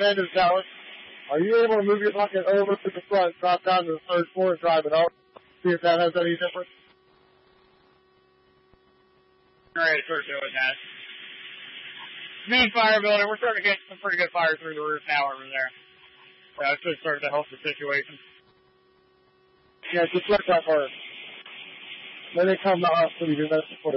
end of the tower. Are you able to move your bucket over to the front, drop down to the third floor, and drive it up? See if that has any difference. Alright, we're doing that. Main fire building, we're starting to get some pretty good fire through the roof now over there. That should start to help the situation. Yeah, just let that hurt. Then they come out so you can